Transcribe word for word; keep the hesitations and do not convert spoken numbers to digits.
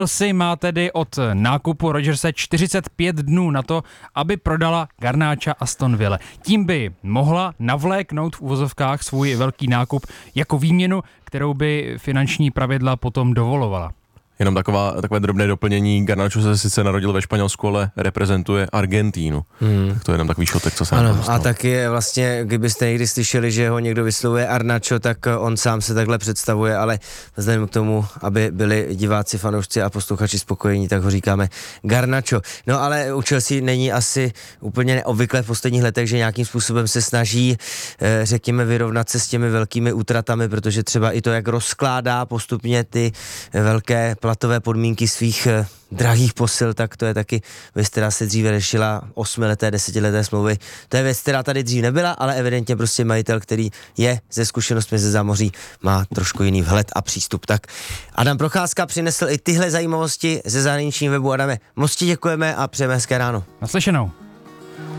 Chelsea má tedy od nákupu Rodgerse čtyřicet pět dnů na to, aby prodala Garnáča Aston Ville. Tím by mohla navléknout v uvozovkách svůj velký nákup jako výměnu, kterou by finanční pravidla potom dovolovala. Jenom taková, takové drobné doplnění. Garnacho se sice narodil ve Španělsku, ale reprezentuje Argentínu. Hmm. Tak to je jenom takový šotek, co se ano, nám a taky je vlastně, kdybyste někdy slyšeli, že ho někdo vyslovuje Arnacho, tak on sám se takhle představuje, ale vzhledem k tomu, aby byli diváci, fanoušci a posluchači spokojení, tak ho říkáme Garnacho. No ale u Chelsea není asi úplně neobvyklé v posledních letech, že nějakým způsobem se snaží, řekněme, vyrovnat se s těmi velkými útratami, protože třeba i to, jak rozkládá postupně ty velké platové podmínky svých eh, drahých posil, tak to je taky věc, která se dříve řešila osmileté, desetileté smlouvy. To je věc, která tady dřív nebyla, ale evidentně prostě majitel, který je ze zkušenostmi ze zámoří, má trošku jiný vhled a přístup. Tak Adam Procházka přinesl i tyhle zajímavosti ze zahraničního webu. Adame, moc ti děkujeme a přejeme hezké ráno. Naslyšenou.